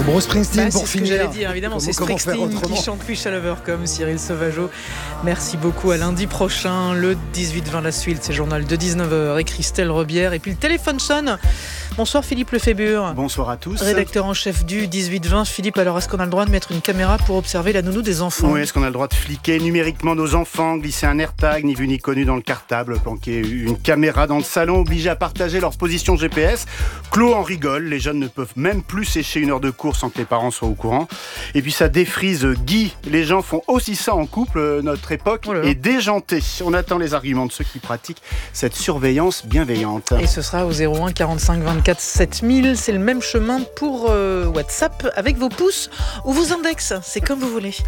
Bruce Springsteen pour c'est finir. Ce que j'allais dire, évidemment, c'est Springsteen qui chante Fish à Lover comme Cyril Sauvageau. Merci beaucoup, à lundi prochain, le 18-20 la suite, c'est le journal de 19h et Christelle Rebière. Et puis le téléphone sonne. Bonsoir Philippe Lefébure. Bonsoir à tous. Rédacteur en chef du 18-20. Philippe, alors est-ce qu'on a le droit de mettre une caméra pour observer la nounou des enfants ? Oui, est-ce qu'on a le droit de fliquer numériquement nos enfants, glisser un AirTag, ni vu ni connu dans le cartable, planquer une caméra dans le salon, obligés à partager leur position GPS ? Claude en rigole, les jeunes ne peuvent même plus sécher une heure de cours sans que les parents soient au courant. Et puis ça défrise Guy, les gens font aussi ça en couple, notre époque est déjantée. On attend les arguments de ceux qui pratiquent cette surveillance bienveillante. Et ce sera au 01 45 24 7000, c'est le même chemin pour WhatsApp avec vos pouces ou vos index, c'est comme vous voulez.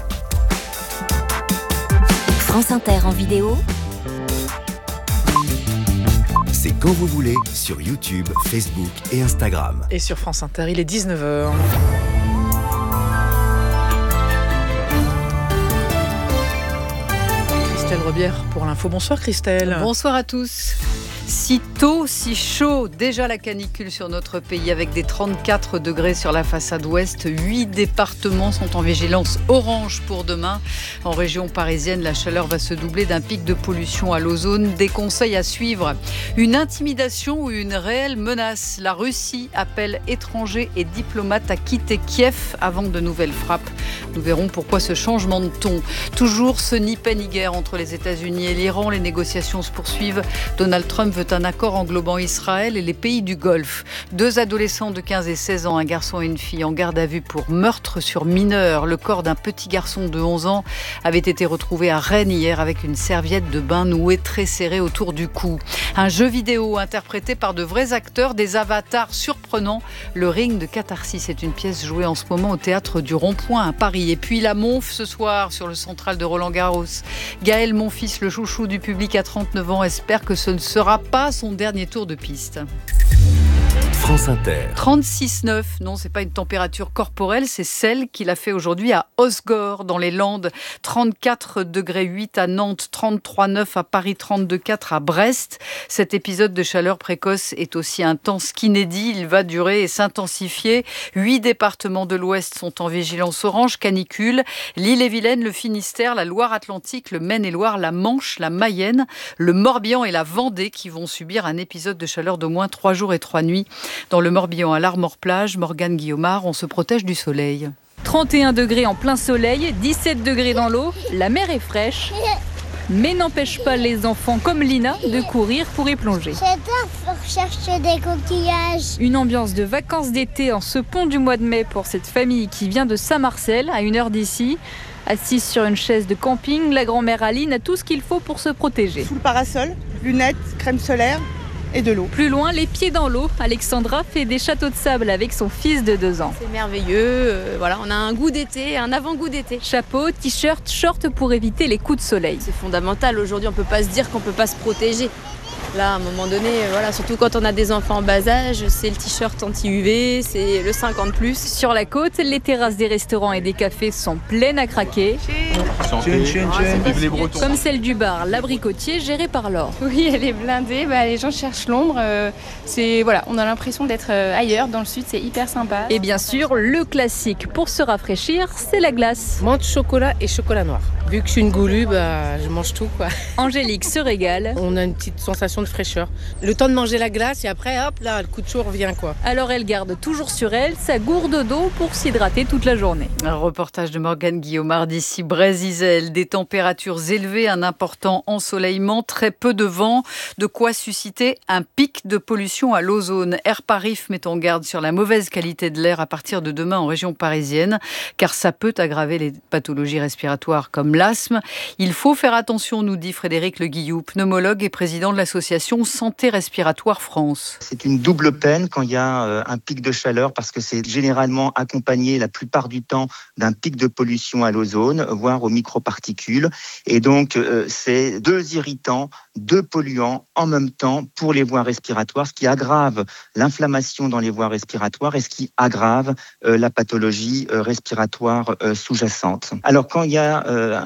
France Inter en vidéo. C'est quand vous voulez sur YouTube, Facebook et Instagram. Et sur France Inter, il est 19h. Christelle Rebière pour l'info. Bonsoir Christelle. Bonsoir à tous. Si tôt, si chaud, déjà la canicule sur notre pays avec des 34 degrés sur la façade ouest. 8 départements sont en vigilance orange pour demain. En région parisienne, la chaleur va se doubler d'un pic de pollution à l'ozone. Des conseils à suivre. Une intimidation ou une réelle menace. La Russie appelle étrangers et diplomates à quitter Kiev avant de nouvelles frappes. Nous verrons pourquoi ce changement de ton. Toujours ce ni paix ni guerre entre les États-Unis et l'Iran. Les négociations se poursuivent. Donald Trump veut un accord englobant Israël et les pays du Golfe. 2 adolescents de 15 et 16 ans, un garçon et une fille en garde à vue pour meurtre sur mineur. Le corps d'un petit garçon de 11 ans avait été retrouvé à Rennes hier avec une serviette de bain nouée très serrée autour du cou. Un jeu vidéo interprété par de vrais acteurs, des avatars surprenants. Le Ring de Catharsis est une pièce jouée en ce moment au théâtre du Rond-Point à Paris. Et puis la Monf ce soir sur le central de Roland-Garros. Gaël Monfils, le chouchou du public à 39 ans, espère que ce ne sera pas son dernier tour de piste. France Inter. 36,9, non, c'est pas une température corporelle, c'est celle qu'il a fait aujourd'hui à Osgore, dans les Landes. 34,8 degrés à Nantes, 33,9 à Paris, 32,4 à Brest. Cet épisode de chaleur précoce est aussi intense qu'inédit. Il va durer et s'intensifier. 8 départements de l'Ouest sont en vigilance orange, canicule. L'Ille-et-Vilaine, le Finistère, la Loire-Atlantique, le Maine-et-Loire, la Manche, la Mayenne, le Morbihan et la Vendée qui vont subir un épisode de chaleur d'au moins 3 jours et 3 nuits. Dans le Morbihan, à l'Armor-Plage, Morgane Guillaumard, on se protège du soleil. 31 degrés en plein soleil, 17 degrés dans l'eau, la mer est fraîche, mais n'empêche pas les enfants comme Lina de courir pour y plonger. J'adore pour chercher des coquillages. Une ambiance de vacances d'été en ce pont du mois de mai pour cette famille qui vient de Saint-Marcel, à 1 heure d'ici. Assise sur une chaise de camping, la grand-mère Aline a tout ce qu'il faut pour se protéger. Sous le parasol, lunettes, crème solaire et de l'eau. Plus loin, les pieds dans l'eau, Alexandra fait des châteaux de sable avec son fils de 2 ans. C'est merveilleux, voilà, on a un goût d'été, un avant-goût d'été. Chapeau, t-shirt, short pour éviter les coups de soleil. C'est fondamental, aujourd'hui on ne peut pas se dire qu'on ne peut pas se protéger. Là, à un moment donné, voilà, surtout quand on a des enfants en bas âge, c'est le t-shirt anti-UV, c'est le 50+. Sur la côte, les terrasses des restaurants et des cafés sont pleines à craquer. Comme celle du bar L'Abricotier, géré par Laure. Oui, elle est blindée, les gens cherchent l'ombre. On a l'impression d'être ailleurs, dans le sud, c'est hyper sympa. Et bien sûr, le classique pour se rafraîchir, c'est la glace. Menthe, chocolat et chocolat noir. Vu que je suis une goulue, je mange tout, quoi. Angélique se régale. On a une petite sensation de fraîcheur. Le temps de manger la glace et après, hop, là, le coup de chaud revient, quoi. Alors elle garde toujours sur elle sa gourde d'eau pour s'hydrater toute la journée. Un reportage de Morgane Guillaumard d'ici Brésil. Des températures élevées, un important ensoleillement, très peu de vent. De quoi susciter un pic de pollution à l'ozone. Air Paris met en garde sur la mauvaise qualité de l'air à partir de demain en région parisienne, car ça peut aggraver les pathologies respiratoires comme l'asthme. Il faut faire attention, nous dit Frédéric Le Guillou, pneumologue et président de l'association Santé Respiratoire France. C'est une double peine quand il y a un pic de chaleur parce que c'est généralement accompagné la plupart du temps d'un pic de pollution à l'ozone, voire aux microparticules. Et donc, c'est 2 irritants, 2 polluants en même temps pour les voies respiratoires, ce qui aggrave l'inflammation dans les voies respiratoires et ce qui aggrave la pathologie respiratoire sous-jacente. Alors, quand il y a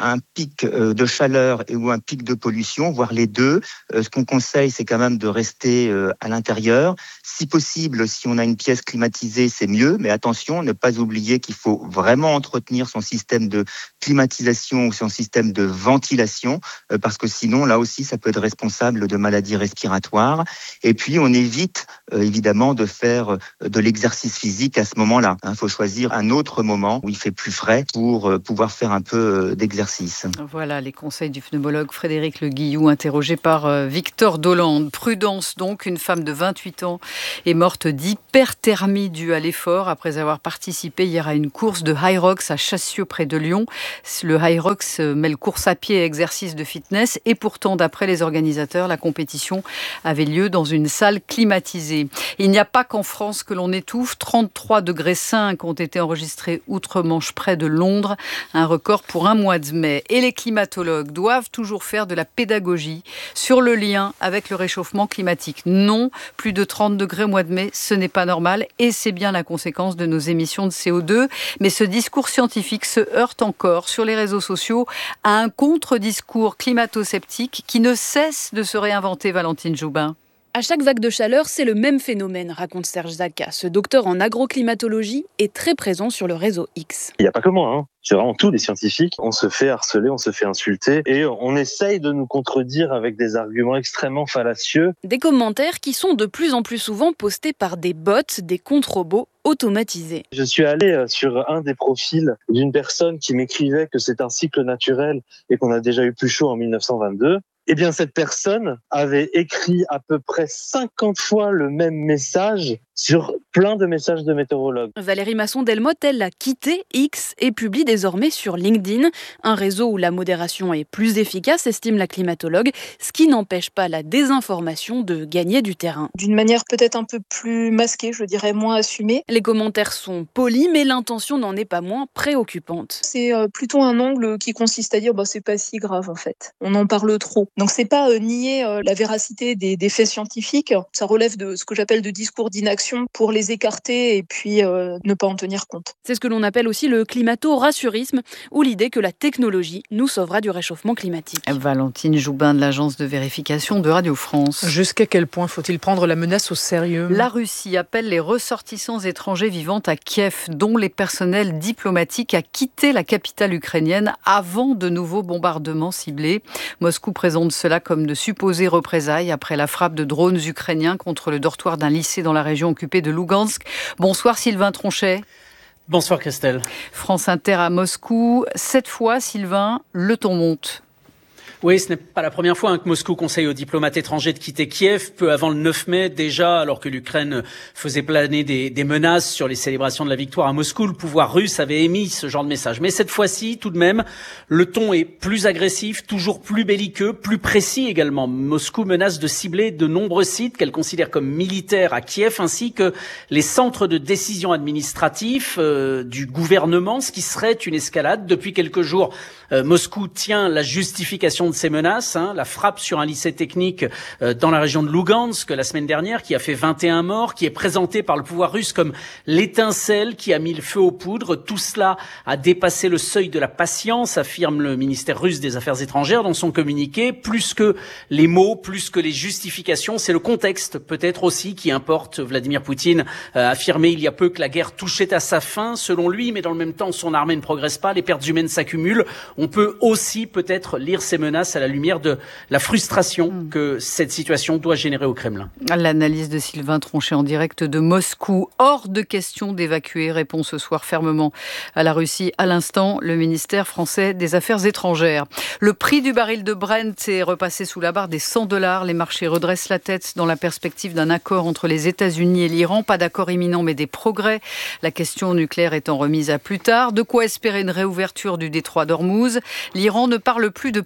un pic de chaleur ou un pic de pollution, voire les deux, ce qu'on conseille, c'est quand même de rester à l'intérieur. Si possible, si on a une pièce climatisée, c'est mieux, mais attention, ne pas oublier qu'il faut vraiment entretenir son système de climatisation ou son système de ventilation, parce que sinon, là aussi, ça peut être responsable de maladies respiratoires. Et puis, on évite évidemment de faire de l'exercice physique à ce moment-là. Il faut choisir un autre moment où il fait plus frais pour pouvoir faire un peu d'exercice. Voilà les conseils du pneumologue Frédéric Le Guillou, interrogé par Victor Dolande. Prudence donc, une femme de 28 ans est morte d'hyperthermie due à l'effort après avoir participé hier à une course de Hyrox à Chassieux près de Lyon. Le Hyrox mêle course à pied et exercice de fitness et pourtant, d'après les organisateurs, la compétition avait lieu dans une salle climatisée. Il n'y a pas qu'en France que l'on étouffe. 33,5 degrés ont été enregistrés outre-Manche près de Londres, un record pour un mois de mai. Et les climatologues doivent toujours faire de la pédagogie sur le lien avec le réchauffement climatique. Non, plus de 30 degrés au mois de mai, ce n'est pas normal et c'est bien la conséquence de nos émissions de CO2. Mais ce discours scientifique se heurte encore sur les réseaux sociaux à un contre-discours climato-sceptique qui ne cesse de se réinventer, Valentine Joubin. À chaque vague de chaleur, c'est le même phénomène, raconte Serge Zaka. Ce docteur en agroclimatologie est très présent sur le réseau X. Il n'y a pas que moi, hein. C'est vraiment tous les scientifiques. On se fait harceler, on se fait insulter et on essaye de nous contredire avec des arguments extrêmement fallacieux. Des commentaires qui sont de plus en plus souvent postés par des bots, des contre-robots automatisés. Je suis allé sur un des profils d'une personne qui m'écrivait que c'est un cycle naturel et qu'on a déjà eu plus chaud en 1922. Eh bien, cette personne avait écrit à peu près 50 fois le même message sur plein de messages de météorologues. Valérie Masson-Delmotte, elle, a quitté X et publie désormais sur LinkedIn, un réseau où la modération est plus efficace, estime la climatologue, ce qui n'empêche pas la désinformation de gagner du terrain. D'une manière peut-être un peu plus masquée, je dirais moins assumée. Les commentaires sont polis, mais l'intention n'en est pas moins préoccupante. C'est plutôt un angle qui consiste à dire c'est pas si grave en fait, on en parle trop. Donc c'est pas nier la véracité des faits scientifiques, ça relève de ce que j'appelle de discours d'inaction pour les écarter et puis ne pas en tenir compte. C'est ce que l'on appelle aussi le climato-rassurisme, ou l'idée que la technologie nous sauvera du réchauffement climatique. Valentine Joubin de l'agence de vérification de Radio France. Jusqu'à quel point faut-il prendre la menace au sérieux ? La Russie appelle les ressortissants étrangers vivant à Kiev, dont les personnels diplomatiques, à quitter la capitale ukrainienne avant de nouveaux bombardements ciblés. Moscou présente cela comme de supposées représailles après la frappe de drones ukrainiens contre le dortoir d'un lycée dans la région occupée de Lougansk. Bonsoir Sylvain Tronchet. Bonsoir Christelle. France Inter à Moscou. Cette fois, Sylvain, le ton monte. Oui, ce n'est pas la première fois que Moscou conseille aux diplomates étrangers de quitter Kiev, peu avant le 9 mai déjà, alors que l'Ukraine faisait planer des menaces sur les célébrations de la victoire à Moscou. Le pouvoir russe avait émis ce genre de message. Mais cette fois-ci, tout de même, le ton est plus agressif, toujours plus belliqueux, plus précis également. Moscou menace de cibler de nombreux sites qu'elle considère comme militaires à Kiev, ainsi que les centres de décision administratifs du gouvernement, ce qui serait une escalade. Depuis quelques jours, Moscou tient la justification de ces menaces, la frappe sur un lycée technique dans la région de Lougansk la semaine dernière, qui a fait 21 morts, qui est présentée par le pouvoir russe comme l'étincelle qui a mis le feu aux poudres. Tout cela a dépassé le seuil de la patience, affirme le ministère russe des Affaires étrangères dans son communiqué. Plus que les mots, plus que les justifications, c'est le contexte peut-être aussi qui importe. Vladimir Poutine a affirmé il y a peu que la guerre touchait à sa fin, selon lui, mais dans le même temps, son armée ne progresse pas, les pertes humaines s'accumulent. On peut aussi peut-être lire ces menaces à la lumière de la frustration que cette situation doit générer au Kremlin. L'analyse de Sylvain Tronchet en direct de Moscou. Hors de question d'évacuer, répond ce soir fermement à la Russie. À l'instant, le ministère français des Affaires étrangères. Le prix du baril de Brent est repassé sous la barre des $100. Les marchés redressent la tête dans la perspective d'un accord entre les États-Unis et l'Iran. Pas d'accord imminent, mais des progrès. La question nucléaire étant remise à plus tard. De quoi espérer une réouverture du détroit d'Ormuz. L'Iran ne parle plus de péage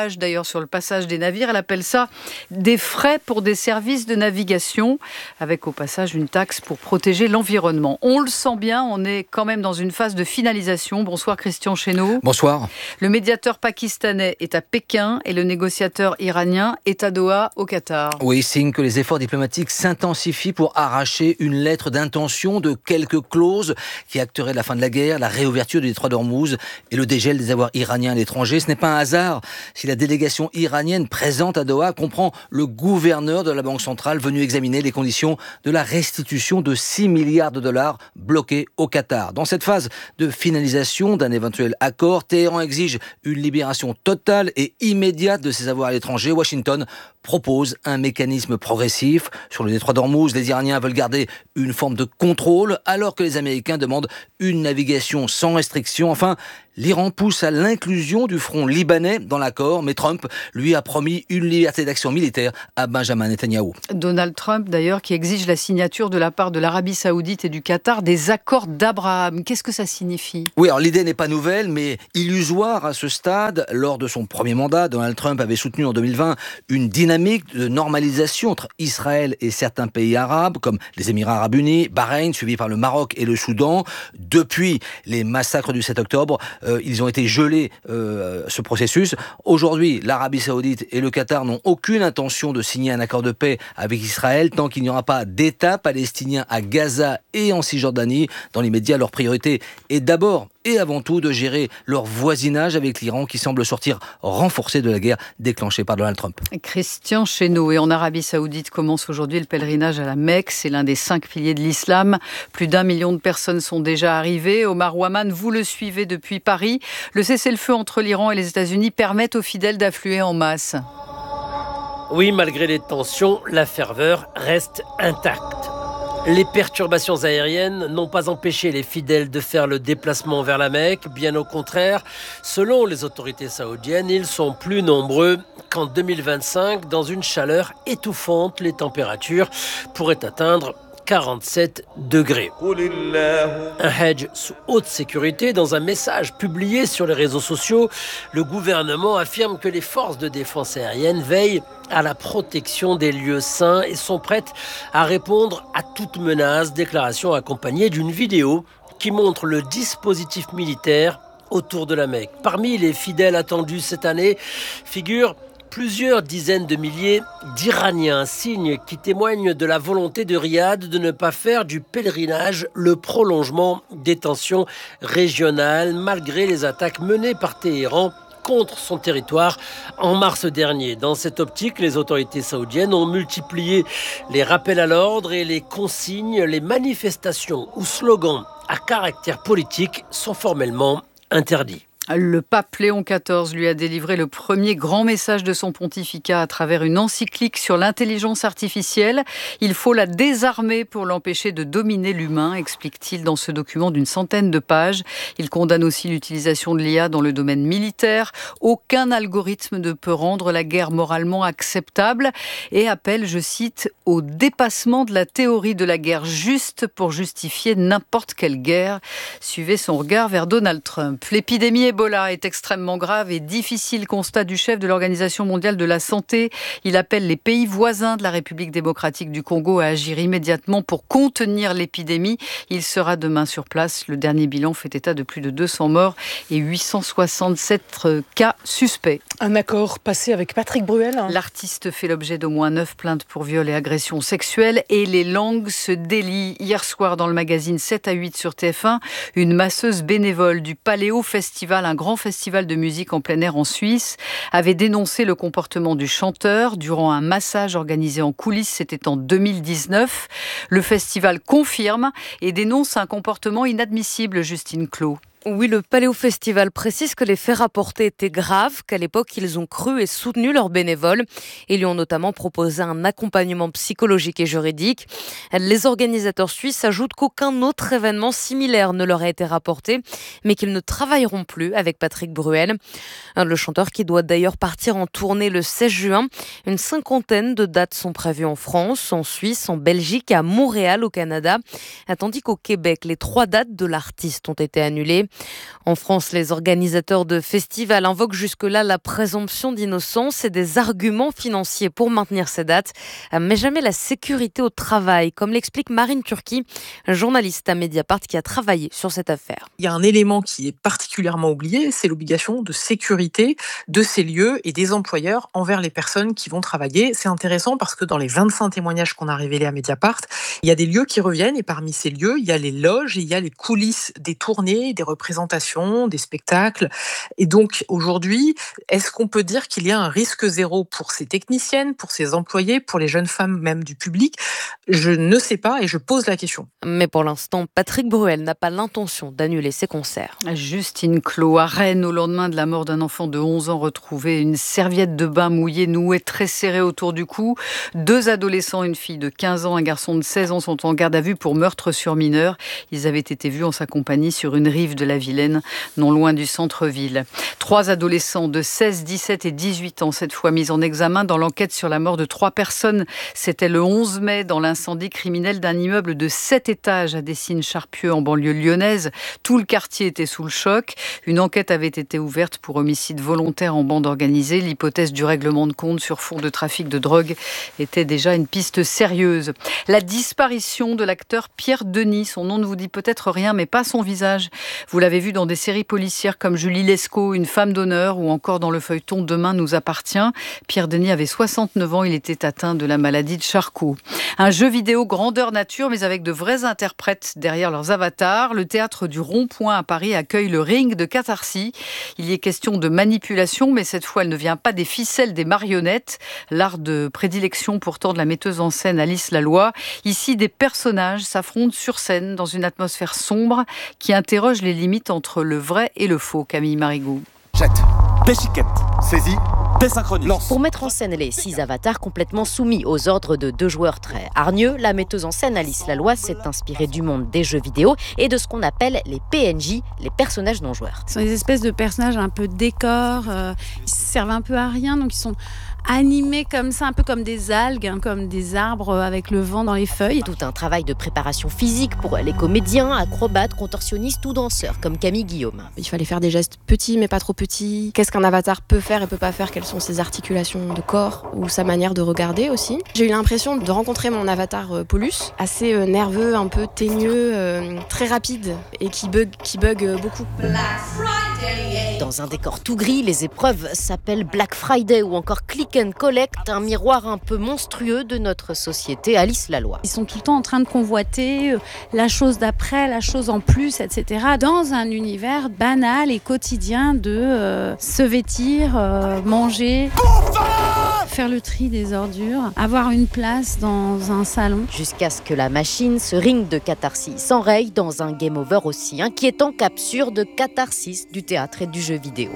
péage d'ailleurs sur le passage des navires. Elle appelle ça des frais pour des services de navigation, avec au passage une taxe pour protéger l'environnement. On le sent bien, on est quand même dans une phase de finalisation. Bonsoir Christian Chesneau. Bonsoir. Le médiateur pakistanais est à Pékin et le négociateur iranien est à Doha, au Qatar. Oui, signe que les efforts diplomatiques s'intensifient pour arracher une lettre d'intention de quelques clauses qui acteraient la fin de la guerre, la réouverture du détroit d'Ormuz et le dégel des avoirs iraniens à l'étranger. Ce n'est pas un hasard si la délégation iranienne présente à Doha comprend le gouverneur de la Banque centrale venu examiner les conditions de la restitution de 6 milliards de dollars bloqués au Qatar. Dans cette phase de finalisation d'un éventuel accord, Téhéran exige une libération totale et immédiate de ses avoirs à l'étranger. Washington propose un mécanisme progressif. Sur le détroit d'Ormuz, les Iraniens veulent garder une forme de contrôle, alors que les Américains demandent une navigation sans restriction. Enfin, l'Iran pousse à l'inclusion du front libanais dans l'accord, mais Trump, lui, a promis une liberté d'action militaire à Benjamin Netanyahou. Donald Trump, d'ailleurs, qui exige la signature de la part de l'Arabie Saoudite et du Qatar des accords d'Abraham. Qu'est-ce que ça signifie ? Oui, alors l'idée n'est pas nouvelle, mais illusoire à ce stade. Lors de son premier mandat, Donald Trump avait soutenu en 2020 une dynamique de normalisation entre Israël et certains pays arabes, comme les Émirats arabes unis, Bahreïn, suivi par le Maroc et le Soudan. Depuis les massacres du 7 octobre, ils ont été gelés, ce processus. Aujourd'hui, l'Arabie Saoudite et le Qatar n'ont aucune intention de signer un accord de paix avec Israël tant qu'il n'y aura pas d'État palestinien à Gaza et en Cisjordanie. Dans l'immédiat, leur priorité est d'abord et avant tout de gérer leur voisinage avec l'Iran qui semble sortir renforcé de la guerre déclenchée par Donald Trump. Christian Chesneau. Et en Arabie Saoudite commence aujourd'hui le pèlerinage à la Mecque. C'est l'un des 5 piliers de l'islam. Plus d'1 million de personnes sont déjà arrivées. Omar Ouaman, vous le suivez depuis Paris. Le cessez-le-feu entre l'Iran et les États-Unis permet aux fidèles d'affluer en masse. Oui, malgré les tensions, la ferveur reste intacte. Les perturbations aériennes n'ont pas empêché les fidèles de faire le déplacement vers la Mecque. Bien au contraire, selon les autorités saoudiennes, ils sont plus nombreux qu'en 2025. Dans une chaleur étouffante, les températures pourraient atteindre 47 degrés. Un Hajj sous haute sécurité. Dans un message publié sur les réseaux sociaux, le gouvernement affirme que les forces de défense aérienne veillent à la protection des lieux saints et sont prêtes à répondre à toute menace. Déclaration accompagnée d'une vidéo qui montre le dispositif militaire autour de la Mecque. Parmi les fidèles attendus cette année figurent plusieurs dizaines de milliers d'Iraniens, signe qui témoigne de la volonté de Riyad de ne pas faire du pèlerinage le prolongement des tensions régionales, malgré les attaques menées par Téhéran contre son territoire en mars dernier. Dans cette optique, les autorités saoudiennes ont multiplié les rappels à l'ordre et les consignes. Les manifestations ou slogans à caractère politique sont formellement interdits. Le pape Léon XIV lui a délivré le premier grand message de son pontificat à travers une encyclique sur l'intelligence artificielle. Il faut la désarmer pour l'empêcher de dominer l'humain, explique-t-il dans ce document d'une centaine de pages. Il condamne aussi l'utilisation de l'IA dans le domaine militaire. Aucun algorithme ne peut rendre la guerre moralement acceptable et appelle, je cite, au dépassement de la théorie de la guerre juste pour justifier n'importe quelle guerre. Suivez son regard vers Donald Trump. L'épidémie Ebola est extrêmement grave et difficile, constat du chef de l'Organisation mondiale de la santé. Il appelle les pays voisins de la République démocratique du Congo à agir immédiatement pour contenir l'épidémie. Il sera demain sur place. Le dernier bilan fait état de plus de 200 morts et 867 cas suspects. Un accord passé avec Patrick Bruel. L'artiste fait l'objet d'au moins 9 plaintes pour viol et agression sexuelle et les langues se délient. Hier soir dans le magazine 7 à 8 sur TF1, une masseuse bénévole du Paléo Festival, un grand festival de musique en plein air en Suisse, avait dénoncé le comportement du chanteur durant un massage organisé en coulisses. C'était en 2019. Le festival confirme et dénonce un comportement inadmissible, Justine Clos. Oui, le Paléo Festival précise que les faits rapportés étaient graves, qu'à l'époque, ils ont cru et soutenu leurs bénévoles et lui ont notamment proposé un accompagnement psychologique et juridique. Les organisateurs suisses ajoutent qu'aucun autre événement similaire ne leur a été rapporté, mais qu'ils ne travailleront plus avec Patrick Bruel. Le chanteur qui doit d'ailleurs partir en tournée le 16 juin. Une 50aine de dates sont prévues en France, en Suisse, en Belgique, à Montréal, au Canada, tandis qu'au Québec, les 3 dates de l'artiste ont été annulées. En France, les organisateurs de festivals invoquent jusque-là la présomption d'innocence et des arguments financiers pour maintenir ces dates, mais jamais la sécurité au travail, comme l'explique Marine Turki, journaliste à Mediapart qui a travaillé sur cette affaire. Il y a un élément qui est particulièrement oublié, c'est l'obligation de sécurité de ces lieux et des employeurs envers les personnes qui vont travailler. C'est intéressant parce que dans les 25 témoignages qu'on a révélés à Mediapart, il y a des lieux qui reviennent et parmi ces lieux, il y a les loges et il y a les coulisses des tournées, des représentations, des spectacles. Et donc aujourd'hui, est-ce qu'on peut dire qu'il y a un risque zéro pour ces techniciennes, pour ces employés, pour les jeunes femmes même du public ? Je ne sais pas et je pose la question. Mais pour l'instant, Patrick Bruel n'a pas l'intention d'annuler ses concerts. Justine Clos à Rennes, au lendemain de la mort d'un enfant de 11 ans retrouvé une serviette de bain mouillée nouée très serrée autour du cou. 2 adolescents, une fille de 15 ans, un garçon de 16 ans sont en garde à vue pour meurtre sur mineur. Ils avaient été vus en sa compagnie sur une rive de la Vilaine, non loin du centre-ville. 3 adolescents de 16, 17 et 18 ans, cette fois mis en examen dans l'enquête sur la mort de 3 personnes. C'était le 11 mai dans l'incendie criminel d'un immeuble de 7 étages à Dessines-Charpieu en banlieue lyonnaise. Tout le quartier était sous le choc. Une enquête avait été ouverte pour homicide volontaire en bande organisée. L'hypothèse du règlement de compte sur fond de trafic de drogue était déjà une piste sérieuse. La disparition de l'acteur Pierre Denis. Son nom ne vous dit peut-être rien, mais pas son visage. Vous l'avez vu dans des séries policières comme Julie Lescaut, Une femme d'honneur ou encore dans le feuilleton Demain nous appartient. Pierre Denis avait 69 ans, il était atteint de la maladie de Charcot. Un jeu vidéo grandeur nature mais avec de vrais interprètes derrière leurs avatars. Le théâtre du Rond-Point à Paris accueille le ring de Catharsis. Il y est question de manipulation mais cette fois elle ne vient pas des ficelles des marionnettes. L'art de prédilection pourtant de la metteuse en scène Alice Laloy. Ici des personnages s'affrontent sur scène dans une atmosphère sombre qui interroge les limites entre le vrai et le faux. Camille Marigot. Jette, déchiquette, saisie, désynchronise. Pour mettre en scène les 6 avatars complètement soumis aux ordres de 2 joueurs très hargneux, la metteuse en scène Alice Laloy s'est inspirée du monde des jeux vidéo et de ce qu'on appelle les PNJ, les personnages non joueurs. Ce sont des espèces de personnages un peu décors, ils servent un peu à rien, donc ils sont animés comme ça, un peu comme des algues, comme des arbres avec le vent dans les feuilles. Tout un travail de préparation physique pour les comédiens, acrobates, contorsionnistes ou danseurs, comme Camille Guillaume. Il fallait faire des gestes petits mais pas trop petits. Qu'est-ce qu'un avatar peut faire et peut pas faire ? Quelles sont ses articulations de corps ou sa manière de regarder aussi. J'ai eu l'impression de rencontrer mon avatar Paulus, assez nerveux, un peu teigneux, très rapide et qui bug beaucoup. Dans un décor tout gris, les épreuves s'appellent Black Friday ou encore Click and Collect, un miroir un peu monstrueux de notre société, Alice Laloy. Ils sont tout le temps en train de convoiter la chose d'après, la chose en plus, etc. Dans un univers banal et quotidien de se vêtir, manger, faire le tri des ordures, avoir une place dans un salon. Jusqu'à ce que la machine, ce ring de catharsis, s'enraye dans un game over aussi inquiétant qu'absurde catharsis du théâtre et du jeu vidéo.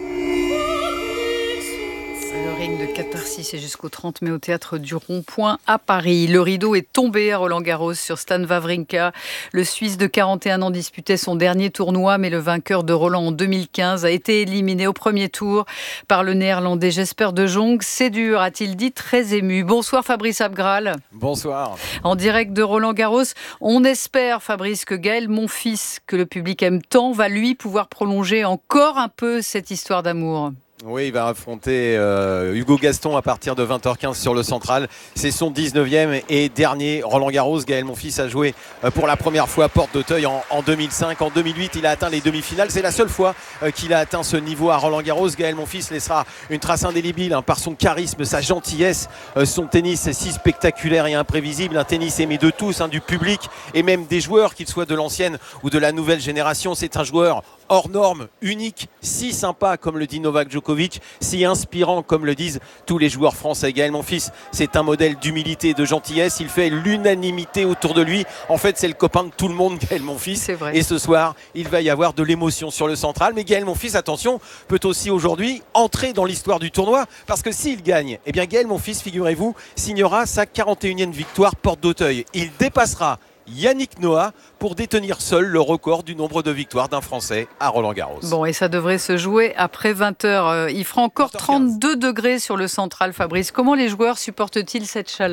Le ring de Catharsis est jusqu'au 30 mai au théâtre du Rond-Point à Paris. Le rideau est tombé à Roland-Garros sur Stan Wawrinka. Le Suisse de 41 ans disputait son dernier tournoi, mais le vainqueur de Roland en 2015 a été éliminé au premier tour par le Néerlandais Jesper de Jong. C'est dur, a-t-il dit, très ému. Bonsoir Fabrice Abgral. Bonsoir. En direct de Roland-Garros, on espère, Fabrice, que Gaël Monfils, que le public aime tant, va lui pouvoir prolonger encore un peu cette histoire d'amour. Oui, il va affronter Hugo Gaston à partir de 20h15 sur le Central. C'est son 19e et dernier Roland-Garros. Gaël Monfils a joué pour la première fois Porte d'Auteuil en 2005. En 2008, il a atteint les demi-finales. C'est la seule fois qu'il a atteint ce niveau à Roland-Garros. Gaël Monfils laissera une trace indélébile par son charisme, sa gentillesse. Son tennis est si spectaculaire et imprévisible. Un tennis aimé de tous, du public et même des joueurs, qu'ils soient de l'ancienne ou de la nouvelle génération. C'est un joueur hors norme, unique, si sympa comme le dit Novak Djokovic, si inspirant comme le disent tous les joueurs français. Gaël Monfils, c'est un modèle d'humilité et de gentillesse. Il fait l'unanimité autour de lui. En fait, c'est le copain de tout le monde, Gaël Monfils. C'est vrai. Et ce soir, il va y avoir de l'émotion sur le Central. Mais Gaël Monfils, attention, peut aussi aujourd'hui entrer dans l'histoire du tournoi. Parce que s'il gagne, eh bien Gaël Monfils, figurez-vous, signera sa 41e victoire Porte d'Auteuil. Il dépassera Yannick Noah pour détenir seul le record du nombre de victoires d'un Français à Roland-Garros. Bon, et ça devrait se jouer après 20h. Il fera encore 32 degrés sur le Central, Fabrice. Comment les joueurs supportent-ils cette chaleur ?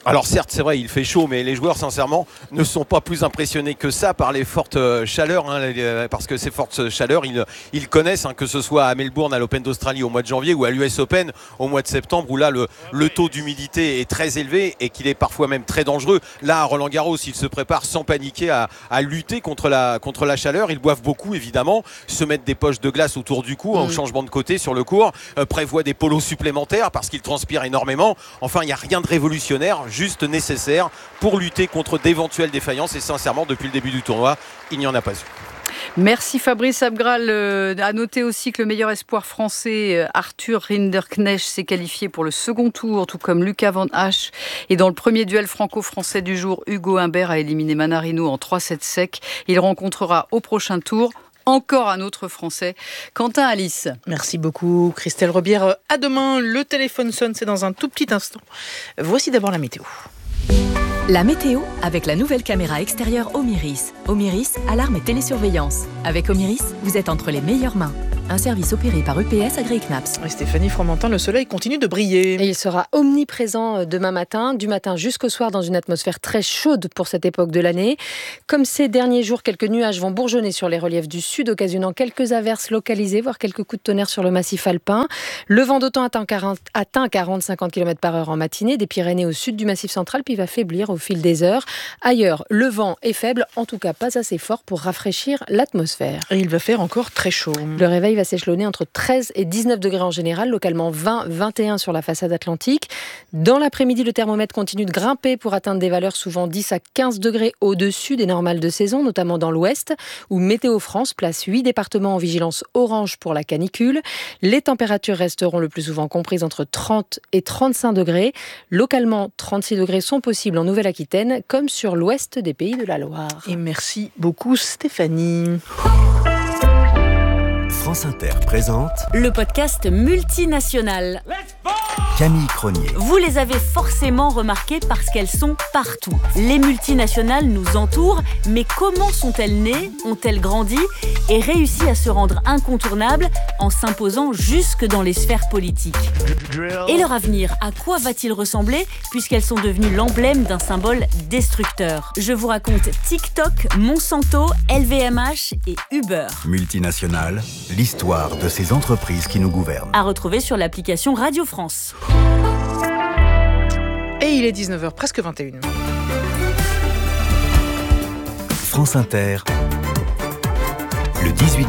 Alors certes, c'est vrai, il fait chaud, mais les joueurs, sincèrement, ne sont pas plus impressionnés que ça par les fortes chaleurs, parce que ces fortes chaleurs, ils connaissent, que ce soit à Melbourne, à l'Open d'Australie au mois de janvier ou à l'US Open au mois de septembre, où là, le taux d'humidité est très élevé et qu'il est parfois même très dangereux. Là, à Roland-Garros, ils se préparent sans paniquer à lutter contre la chaleur. Ils boivent beaucoup, évidemment, se mettent des poches de glace autour du cou, au changement de côté sur le court, prévoient des polos supplémentaires parce qu'ils transpirent énormément. Enfin, il n'y a rien de révolutionnaire, juste nécessaire pour lutter contre d'éventuelles défaillances, et sincèrement depuis le début du tournoi il n'y en a pas eu. Merci Fabrice Abgral. À noter aussi que le meilleur espoir français, Arthur Rinderknecht, s'est qualifié pour le second tour, tout comme Lucas Van Hache. Et dans le premier duel franco-français du jour, Hugo Humbert a éliminé Manarino en 3-7 secs. Il rencontrera au prochain tour encore un autre Français, Quentin Alice. Merci beaucoup Christelle Rebière. À demain, le téléphone sonne, c'est dans un tout petit instant. Voici d'abord la météo. La météo avec la nouvelle caméra extérieure Omiris. Omiris, alarme et télésurveillance. Avec Omiris, vous êtes entre les meilleures mains. Un service opéré par EPS AgriKnaps. Et Stéphanie Fromentin, le soleil continue de briller. Et il sera omniprésent demain matin, du matin jusqu'au soir, dans une atmosphère très chaude pour cette époque de l'année. Comme ces derniers jours, quelques nuages vont bourgeonner sur les reliefs du sud, occasionnant quelques averses localisées, voire quelques coups de tonnerre sur le massif alpin. Le vent d'automne atteint 40-50 km/h en matinée, des Pyrénées au sud du massif central, puis va faiblir au fil des heures. Ailleurs, le vent est faible, en tout cas pas assez fort pour rafraîchir l'atmosphère. Et il va faire encore très chaud. Le réveil va s'échelonner entre 13 et 19 degrés en général, localement 20-21 sur la façade atlantique. Dans l'après-midi, le thermomètre continue de grimper pour atteindre des valeurs souvent 10 à 15 degrés au-dessus des normales de saison, notamment dans l'ouest, où Météo France place 8 départements en vigilance orange pour la canicule. Les températures resteront le plus souvent comprises entre 30 et 35 degrés. Localement, 36 degrés sont possibles en Nouvelle-Aquitaine, comme sur l'ouest des Pays de la Loire. Et merci beaucoup Stéphanie. France Inter présente le podcast multinational. Camille Cronier. Vous les avez forcément remarquées parce qu'elles sont partout. Les multinationales nous entourent, mais comment sont-elles nées, ont-elles grandi et réussi à se rendre incontournables en s'imposant jusque dans les sphères politiques ? Et leur avenir, à quoi va-t-il ressembler puisqu'elles sont devenues l'emblème d'un symbole destructeur ? Je vous raconte TikTok, Monsanto, LVMH et Uber. Multinationales, l'histoire de ces entreprises qui nous gouvernent. À retrouver sur l'application Radio France. Et il est 19h, presque 21. France Inter, le 18-20,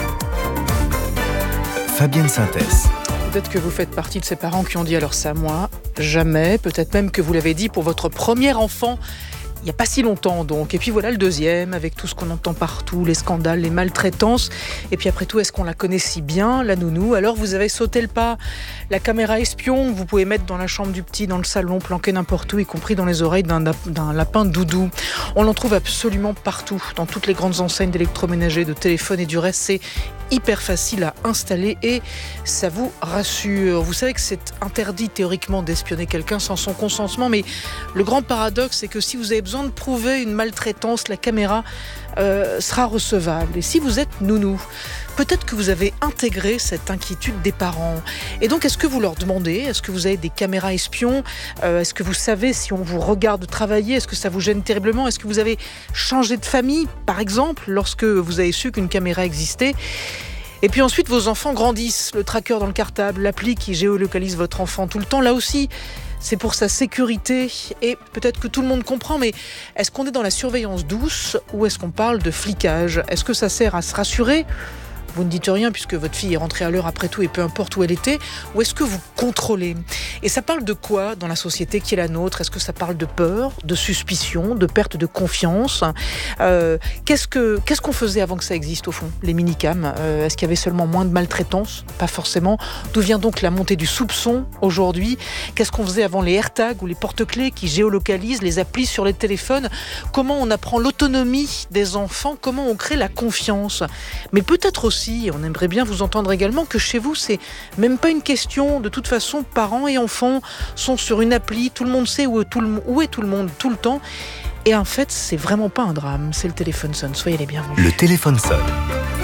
Fabienne Synthèse. Peut-être que vous faites partie de ces parents qui ont dit alors ça, moi, jamais. Peut-être même que vous l'avez dit pour votre premier enfant. Il n'y a pas si longtemps donc. Et puis voilà le deuxième, avec tout ce qu'on entend partout, les scandales, les maltraitances. Et puis après tout, est-ce qu'on la connaît si bien, la nounou ? Alors vous avez sauté le pas. La caméra espion, vous pouvez mettre dans la chambre du petit, dans le salon, planquer n'importe où, y compris dans les oreilles d'un lapin doudou. On l'en trouve absolument partout, dans toutes les grandes enseignes d'électroménager, de téléphone et du reste. C'est hyper facile à installer et ça vous rassure. Vous savez que c'est interdit théoriquement d'espionner quelqu'un sans son consentement, mais le grand paradoxe, c'est que si vous avez besoin de prouver une maltraitance, la caméra sera recevable. Et si vous êtes nounou, peut-être que vous avez intégré cette inquiétude des parents. Et donc, est-ce que vous leur demandez ? Est-ce que vous avez des caméras espions ? Est-ce que vous savez si on vous regarde travailler ? Est-ce que ça vous gêne terriblement ? Est-ce que vous avez changé de famille, par exemple, lorsque vous avez su qu'une caméra existait ? Et puis ensuite, vos enfants grandissent. Le tracker dans le cartable, l'appli qui géolocalise votre enfant tout le temps, là aussi, c'est pour sa sécurité. Et peut-être que tout le monde comprend, mais est-ce qu'on est dans la surveillance douce ou est-ce qu'on parle de flicage ? Est-ce que ça sert à se rassurer ? Vous ne dites rien puisque votre fille est rentrée à l'heure après tout et peu importe où elle était, ou est-ce que vous contrôlez ? Et ça parle de quoi dans la société qui est la nôtre ? Est-ce que ça parle de peur, de suspicion, de perte de confiance ? Qu'est-ce qu'on faisait avant que ça existe au fond ? Les minicams, est-ce qu'il y avait seulement moins de maltraitance ? Pas forcément. D'où vient donc la montée du soupçon aujourd'hui ? Qu'est-ce qu'on faisait avant les AirTags ou les porte-clés qui géolocalisent les applis sur les téléphones ? Comment on apprend l'autonomie des enfants ? Comment on crée la confiance ? Mais peut-être aussi, on aimerait bien vous entendre également que chez vous, c'est même pas une question. De toute façon, parents et enfants sont sur une appli, tout le monde sait où est tout le monde tout le temps. Et en fait, c'est vraiment pas un drame. C'est le téléphone sonne. Soyez les bienvenus. Le téléphone sonne.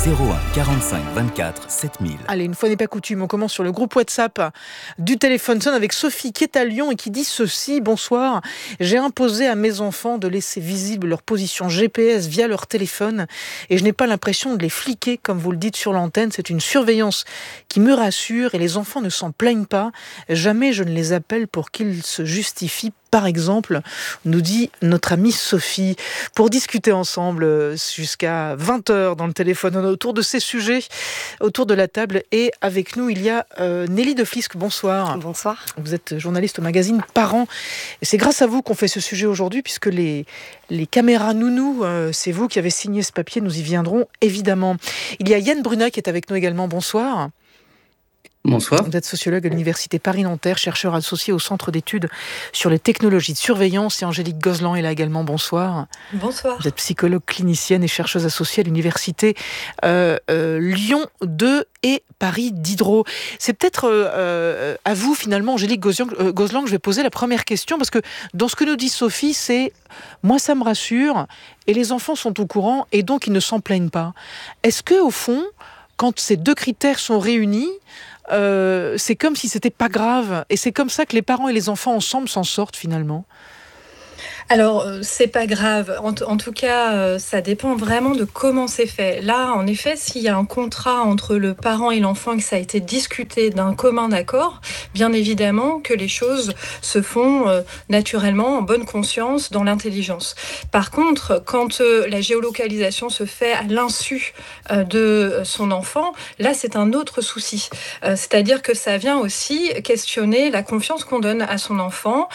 01 45 24 7000. Allez, une fois n'est pas coutume, on commence sur le groupe WhatsApp du Téléphone Sonne avec Sophie qui est à Lyon et qui dit ceci. Bonsoir, j'ai imposé à mes enfants de laisser visible leur position GPS via leur téléphone et je n'ai pas l'impression de les fliquer comme vous le dites sur l'antenne. C'est une surveillance qui me rassure et les enfants ne s'en plaignent pas. Jamais je ne les appelle pour qu'ils se justifient. Par exemple, nous dit notre amie Sophie, pour discuter ensemble jusqu'à 20h dans le téléphone autour de ces sujets, autour de la table. Et avec nous, il y a Nelly Deflisque. Bonsoir. Bonsoir. Vous êtes journaliste au magazine Parents. Et c'est grâce à vous qu'on fait ce sujet aujourd'hui, puisque les caméras nounous, c'est vous qui avez signé ce papier. Nous y viendrons évidemment. Il y a Yann Brunat qui est avec nous également. Bonsoir. Bonsoir. Vous êtes sociologue à l'Université Paris-Nanterre, chercheur associé au Centre d'études sur les technologies de surveillance. Et Angélique Gozlan est là également. Bonsoir. Bonsoir. Vous êtes psychologue clinicienne et chercheuse associée à l'Université Lyon 2 et Paris Diderot. C'est peut-être à vous, finalement, Angélique Gozlan, que je vais poser la première question, parce que dans ce que nous dit Sophie, c'est « moi, ça me rassure, et les enfants sont au courant, et donc ils ne s'en plaignent pas ». Est-ce que, au fond, quand ces deux critères sont réunis, c'est comme si c'était pas grave, et c'est comme ça que les parents et les enfants ensemble s'en sortent finalement? Alors, c'est pas grave. En tout cas, ça dépend vraiment de comment c'est fait. Là, en effet, s'il y a un contrat entre le parent et l'enfant et que ça a été discuté d'un commun accord, bien évidemment que les choses se font naturellement, en bonne conscience, dans l'intelligence. Par contre, quand la géolocalisation se fait à l'insu de son enfant, là, c'est un autre souci. C'est-à-dire que ça vient aussi questionner la confiance qu'on donne à son enfant,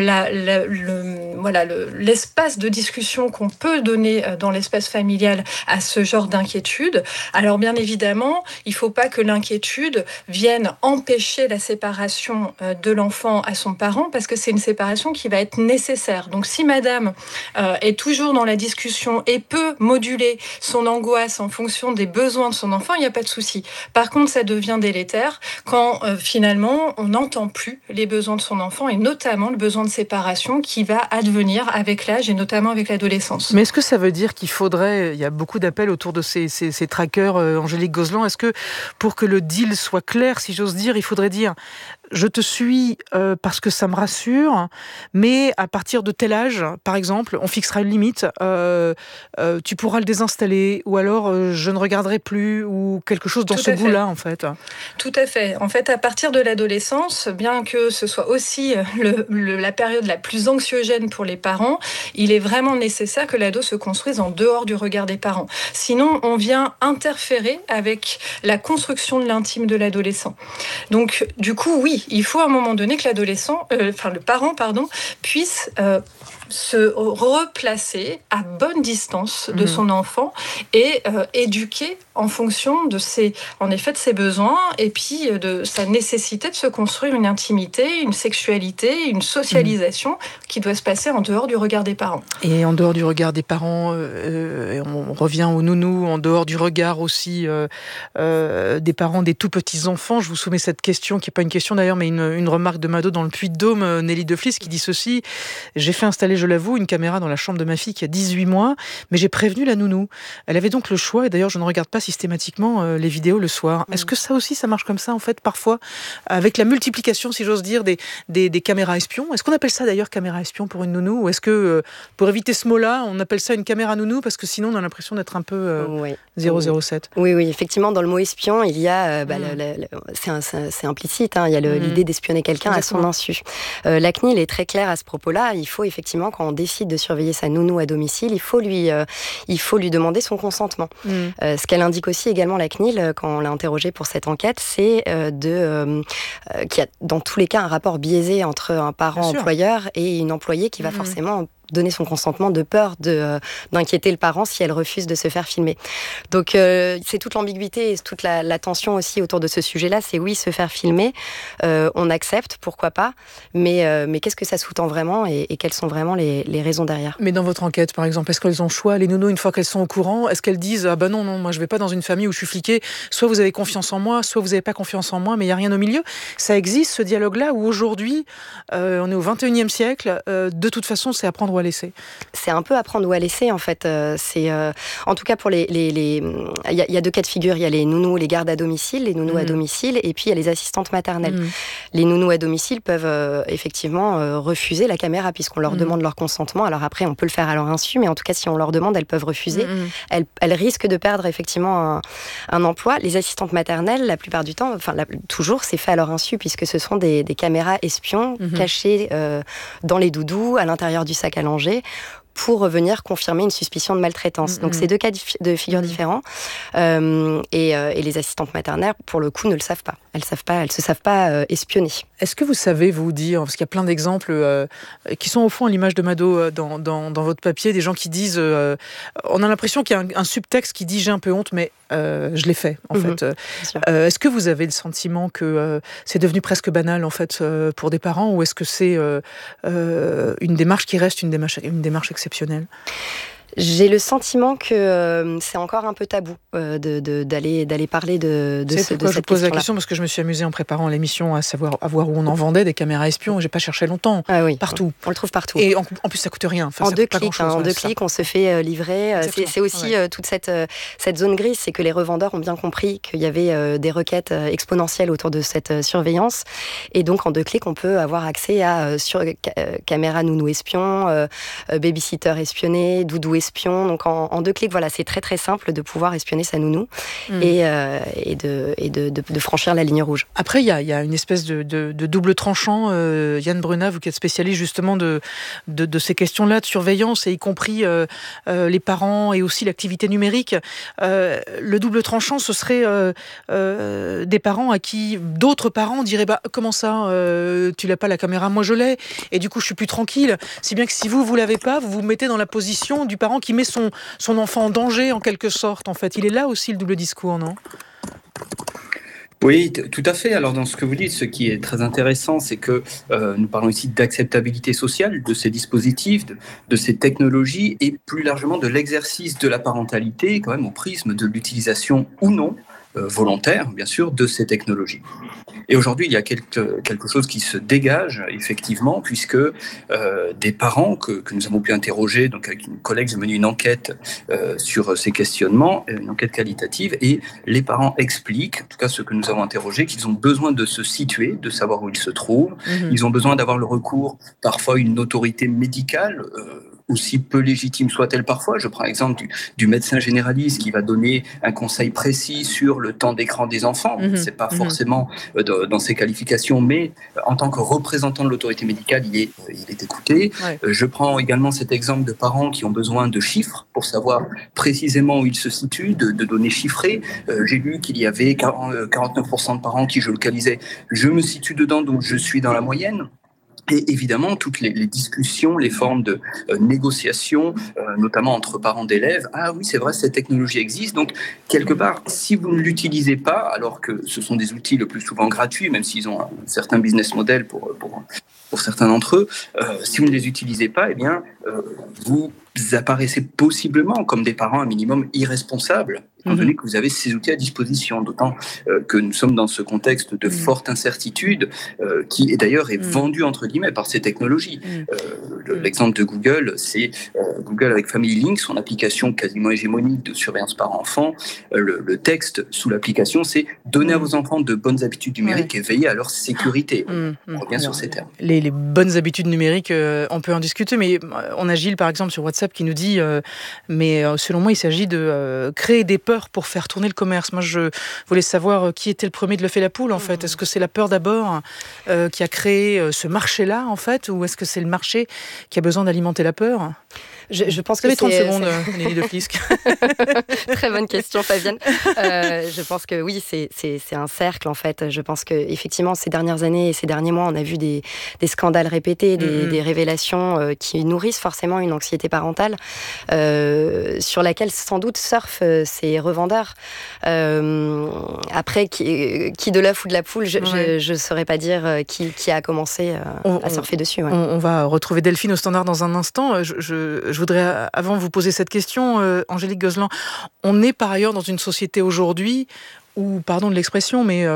l'espace de discussion qu'on peut donner dans l'espace familial à ce genre d'inquiétude. Alors bien évidemment, il ne faut pas que l'inquiétude vienne empêcher la séparation de l'enfant à son parent, parce que c'est une séparation qui va être nécessaire. Donc si madame est toujours dans la discussion et peut moduler son angoisse en fonction des besoins de son enfant, il n'y a pas de souci. Par contre, ça devient délétère quand finalement on n'entend plus les besoins de son enfant, et notamment le besoin de séparation qui va advenir avec l'âge et notamment avec l'adolescence. Mais est-ce que ça veut dire qu'il faudrait, il y a beaucoup d'appels autour de ces trackers, Angélique Gozlan, est-ce que pour que le deal soit clair, si j'ose dire, il faudrait dire je te suis parce que ça me rassure, mais à partir de tel âge, par exemple, on fixera une limite, tu pourras le désinstaller, ou alors je ne regarderai plus, ou quelque chose dans ce goût-là, en fait. Tout à fait. En fait, à partir de l'adolescence, bien que ce soit aussi la période la plus anxiogène pour les parents, il est vraiment nécessaire que l'ado se construise en dehors du regard des parents. Sinon, on vient interférer avec la construction de l'intime de l'adolescent. Donc, du coup, oui, il faut à un moment donné que le parent, puisse se replacer à bonne distance de son enfant et éduquer en fonction de ses besoins et puis de sa nécessité de se construire une intimité, une sexualité, une socialisation qui doit se passer en dehors du regard des parents. Et en dehors du regard des parents, on revient au nounou, en dehors du regard aussi des parents des tout petits enfants. Je vous soumets cette question, qui n'est pas une question d'ailleurs, mais une remarque de Mado dans le Puy-de-Dôme, Nelly Deflisque, qui dit ceci: j'ai fait installer, je l'avoue, une caméra dans la chambre de ma fille qui a 18 mois, mais j'ai prévenu la nounou. Elle avait donc le choix, et d'ailleurs je ne regarde pas systématiquement les vidéos le soir. Est-ce que ça aussi, ça marche comme ça en fait, parfois, avec la multiplication, si j'ose dire, des caméras espions? Est-ce qu'on appelle ça d'ailleurs caméra espion pour une nounou, ou est-ce que, pour éviter ce mot-là, on appelle ça une caméra nounou, parce que sinon on a l'impression d'être un peu 007? Oui, effectivement, dans le mot espion, il y a, c'est implicite, il y a l'idée d'espionner quelqu'un à son insu. La CNIL est très claire à ce propos-là. Il faut effectivement, quand on décide de surveiller sa nounou à domicile, il faut lui demander son consentement. Ce qu'elle indique aussi également, la CNIL, quand on l'a interrogée pour cette enquête, c'est qu'il y a dans tous les cas un rapport biaisé entre un parent employeur et une employée qui va forcément donner son consentement de peur d'inquiéter le parent si elle refuse de se faire filmer. Donc c'est toute l'ambiguïté et toute la tension aussi autour de ce sujet-là. C'est oui, se faire filmer, on accepte, pourquoi pas, mais qu'est-ce que ça sous-tend vraiment et quelles sont vraiment les raisons derrière? Mais dans votre enquête, par exemple, est-ce qu'elles ont le choix, les nounous, une fois qu'elles sont au courant? Est-ce qu'elles disent ah ben non, moi je vais pas dans une famille où je suis fliquée, soit vous avez confiance en moi, soit vous n'avez pas confiance en moi, mais il n'y a rien au milieu? Ça existe, ce dialogue-là, où aujourd'hui, on est au 21e siècle, de toute façon c'est à prendre ou à laisser? C'est un peu à prendre ou à laisser, en fait. En tout cas, pour il y a 2 cas de figure. Il y a les nounous, les gardes à domicile, les nounous à domicile, et puis il y a les assistantes maternelles. Les nounous à domicile peuvent effectivement refuser la caméra puisqu'on leur demande leur consentement. Alors après, on peut le faire à leur insu, mais en tout cas, si on leur demande, elles peuvent refuser. Elles risquent de perdre effectivement un emploi. Les assistantes maternelles, la plupart du temps, toujours, c'est fait à leur insu puisque ce sont des caméras espions cachées dans les doudous, à l'intérieur du sac à langer, pour venir confirmer une suspicion de maltraitance. Donc c'est 2 cas de figure différents. Et les assistantes maternelles, pour le coup, ne le savent pas. Elles se savent pas espionner. Est-ce que vous savez vous dire, parce qu'il y a plein d'exemples qui sont au fond à l'image de Mado dans votre papier, des gens qui disent, on a l'impression qu'il y a un subtexte qui dit j'ai un peu honte, mais je l'ai fait en fait. Est-ce que vous avez le sentiment que c'est devenu presque banal en fait pour des parents, ou est-ce que c'est une démarche qui reste une démarche exceptionnelle? J'ai le sentiment que c'est encore un peu tabou d'aller parler de cette question-là. Je pose la question parce que je me suis amusée en préparant l'émission à voir où on en vendait des caméras espions. J'ai pas cherché longtemps. Partout. On le trouve partout. Et en plus, ça coûte rien. En 2 clics, on se fait livrer. C'est aussi toute cette zone grise, c'est que les revendeurs ont bien compris qu'il y avait des requêtes exponentielles autour de cette surveillance. Et donc, en 2 clics, on peut avoir accès à caméra nounou espion, babysitter espionné, doudou espion. Donc en 2 clics, voilà, c'est très très simple de pouvoir espionner sa nounou et de franchir la ligne rouge. Après, il y a une espèce de double tranchant. Yann Brunat, vous qui êtes spécialiste justement de ces questions-là de surveillance, et y compris les parents et aussi l'activité numérique. Le double tranchant, ce serait des parents à qui d'autres parents diraient comment ça, tu l'as pas la caméra, moi je l'ai, et du coup je suis plus tranquille. Si bien que si vous l'avez pas, vous vous mettez dans la position du parent qui met son enfant en danger en quelque sorte. En fait, il est là aussi le double discours, non ? Oui, tout à fait. Alors dans ce que vous dites, ce qui est très intéressant, c'est que nous parlons ici d'acceptabilité sociale de ces dispositifs, de ces technologies, et plus largement de l'exercice de la parentalité, quand même au prisme de l'utilisation ou non volontaire, bien sûr, de ces technologies. Et aujourd'hui, il y a quelque chose qui se dégage, effectivement, puisque des parents que nous avons pu interroger, donc avec une collègue, j'ai mené une enquête sur ces questionnements, une enquête qualitative, et les parents expliquent, en tout cas ceux que nous avons interrogés, qu'ils ont besoin de se situer, de savoir où ils se trouvent. Ils ont besoin d'avoir le recours, parfois, à une autorité médicale, aussi peu légitime soit-elle parfois. Je prends l'exemple du médecin généraliste qui va donner un conseil précis sur le temps d'écran des enfants. C'est pas forcément dans ses qualifications, mais en tant que représentant de l'autorité médicale, il est écouté. Je prends également cet exemple de parents qui ont besoin de chiffres pour savoir précisément où ils se situent, de données chiffrées. J'ai lu qu'il y avait 49% de parents qui géolocalisaient « je me situe dedans, donc je suis dans la moyenne ». Et évidemment, toutes les discussions, les formes de négociation, notamment entre parents d'élèves. Ah oui, c'est vrai, cette technologie existe. Donc, quelque part, si vous ne l'utilisez pas, alors que ce sont des outils le plus souvent gratuits, même s'ils ont un certain business model pour certains d'entre eux, si vous ne les utilisez pas, eh bien, vous apparaissez possiblement comme des parents un minimum irresponsables, étant donné que vous avez ces outils à disposition, d'autant que nous sommes dans ce contexte de forte incertitude qui est d'ailleurs vendu entre guillemets par ces technologies. L'exemple de Google, c'est Google avec Family Link, son application quasiment hégémonique de surveillance par enfant. Le texte sous l'application, c'est donner à vos enfants de bonnes habitudes numériques et veiller à leur sécurité. On revient sur ces termes. Les bonnes habitudes numériques, on peut en discuter, mais on a Gilles par exemple sur WhatsApp qui nous dit mais selon moi il s'agit de créer des peurs pour faire tourner le commerce. Moi je voulais savoir qui était le premier de l'œuf et la poule en fait. Est-ce que c'est la peur d'abord qui a créé ce marché-là en fait, ou est-ce que c'est le marché qui a besoin d'alimenter la peur ? Je pense que 30 secondes, Nelly de Flisque. Très bonne question, Fabienne. Je pense que oui, c'est un cercle en fait. Je pense que effectivement, ces dernières années et ces derniers mois, on a vu des scandales répétés, des révélations qui nourrissent forcément une anxiété parentale sur laquelle sans doute surfent ces revendeurs. Après, qui de l'œuf ou de la poule, je ne saurais pas dire qui a commencé à surfer dessus. On va retrouver Delphine au standard dans un instant. Je voudrais, avant vous poser cette question, Angélique Gozlan, on est par ailleurs dans une société aujourd'hui où, pardon de l'expression, mais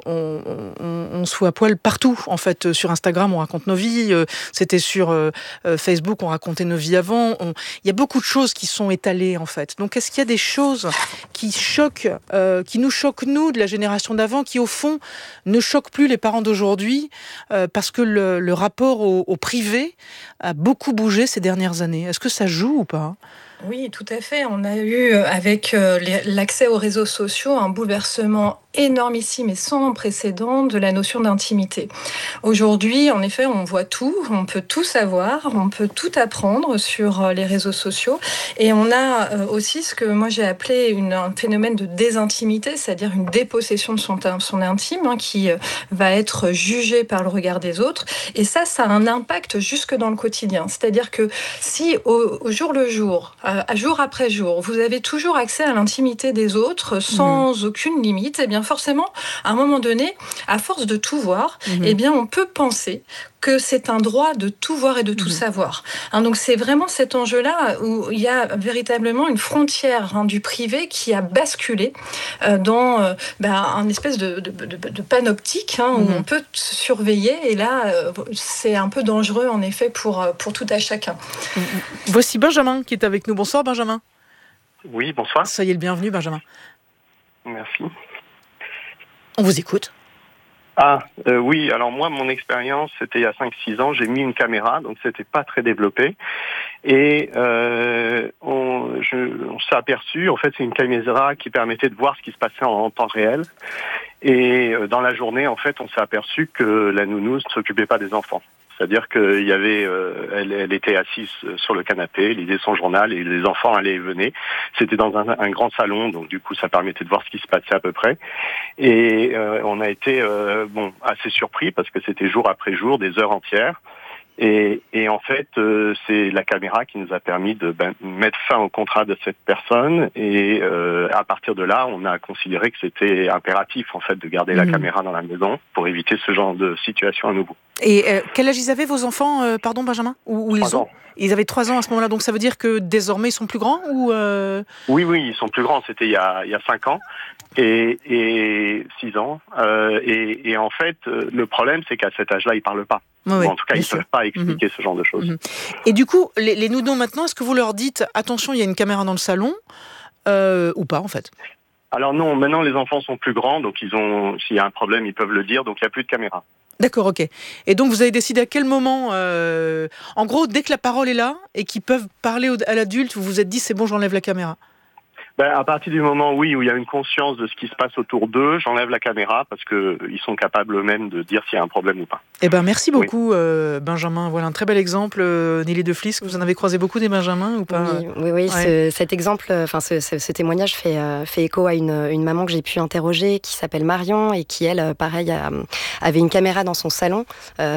on se fout à poil partout. En fait, sur Instagram, on raconte nos vies. C'était sur Facebook, on racontait nos vies avant. Il y a beaucoup de choses qui sont étalées, en fait. Donc, est-ce qu'il y a des choses qui choquent, qui nous choquent, nous, de la génération d'avant, qui, au fond, ne choquent plus les parents d'aujourd'hui, parce que le rapport au privé a beaucoup bougé ces dernières années. Est-ce que ça joue ou pas ? Oui, tout à fait. On a eu, avec l'accès aux réseaux sociaux, un bouleversement énormissime et sans précédent de la notion d'intimité. Aujourd'hui, en effet, on voit tout, on peut tout savoir, on peut tout apprendre sur les réseaux sociaux. Et on a aussi ce que moi j'ai appelé un phénomène de désintimité, c'est-à-dire une dépossession de son intime, qui va être jugé par le regard des autres. Et ça a un impact jusque dans le quotidien. C'est-à-dire que si au jour le jour, jour après jour, vous avez toujours accès à l'intimité des autres sans aucune limite, eh bien forcément, à un moment donné, à force de tout voir, eh bien on peut penser que c'est un droit de tout voir et de tout savoir. Donc c'est vraiment cet enjeu-là où il y a véritablement une frontière du privé qui a basculé dans un espèce de panoptique où on peut se surveiller. Et là, c'est un peu dangereux en effet pour tout à chacun. Voici Benjamin qui est avec nous. Bonsoir Benjamin. Oui, bonsoir. Soyez le bienvenu Benjamin. Merci. On vous écoute. Oui, alors moi, mon expérience, c'était il y a 5-6 ans, j'ai mis une caméra, donc c'était pas très développé. Et on s'est aperçu, en fait, c'est une caméra qui permettait de voir ce qui se passait en temps réel. Et dans la journée, en fait, on s'est aperçu que la nounou ne s'occupait pas des enfants. C'est-à-dire qu'il y avait, elle était assise sur le canapé, lisait son journal et les enfants allaient et venaient. C'était dans un grand salon, donc du coup ça permettait de voir ce qui se passait à peu près. Et on a été assez surpris parce que c'était jour après jour, des heures entières. Et en fait, c'est la caméra qui nous a permis de mettre fin au contrat de cette personne. Et à partir de là, on a considéré que c'était impératif en fait de garder la caméra dans la maison pour éviter ce genre de situation à nouveau. Et quel âge ils avaient vos enfants, pardon Benjamin, ou ils ont? Ils avaient 3 ans à ce moment-là, donc ça veut dire que désormais ils sont plus grands ou Oui, ils sont plus grands. C'était il y a 5 ans et 6 ans. Et en fait, le problème, c'est qu'à cet âge-là, ils parlent pas. Oui, en tout cas, ils ne peuvent pas expliquer ce genre de choses. Et du coup, les nounous maintenant, est-ce que vous leur dites attention, il y a une caméra dans le salon ou pas en fait? Alors non, maintenant les enfants sont plus grands, donc s'il y a un problème, ils peuvent le dire, donc il n'y a plus de caméra. D'accord, ok. Et donc vous avez décidé à quel moment, en gros, dès que la parole est là et qu'ils peuvent parler à l'adulte, vous vous êtes dit c'est bon, j'enlève la caméra? À partir du moment, où il y a une conscience de ce qui se passe autour d'eux, j'enlève la caméra parce qu'ils sont capables eux-mêmes de dire s'il y a un problème ou pas. Merci beaucoup, Benjamin. Voilà un très bel exemple. Nelly de Flisk, vous en avez croisé beaucoup des Benjamins ou pas? Oui. Ouais. Cet exemple, ce témoignage fait écho à une maman que j'ai pu interroger qui s'appelle Marion et qui, elle, pareil, avait une caméra dans son salon